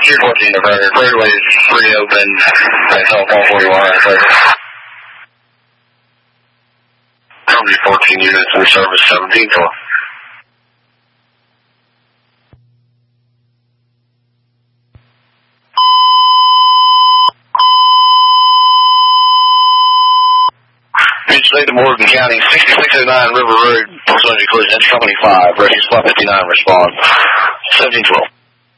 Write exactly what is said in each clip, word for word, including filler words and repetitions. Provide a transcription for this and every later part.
two fourteen to Burger. Freeway is free open. That's all one forty-one. Company fourteen units in service, seventeen twelve. State of Morgan County, sixty-six oh nine River Road, Los Collision, Company five, Rescue Spot fifty-nine, respond, seventeen twelve.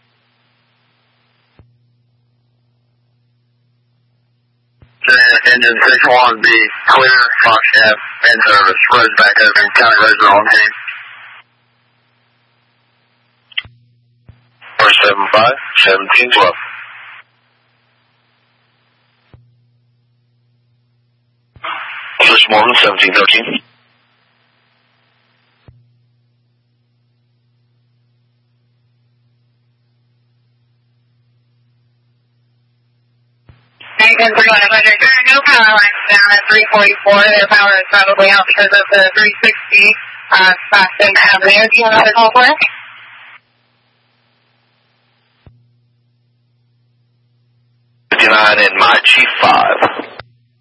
Engine six one B, clear, Foxcap, in service, roads back open, county roads are on team. four seven five, seventeen twelve. This morning, seventeen thirteen. Engine three one hundred, there are no power lines down at three forty-four. Their power is probably out because of the three sixty uh, Stockton Avenue. Do you have another call for us? fifty-nine in my Chief five.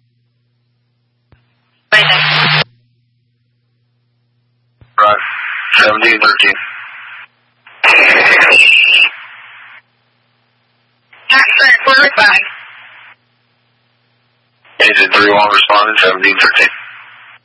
Right, seventeen thirteen. Accent, we're fine. Engine three one responding, seventeen thirteen.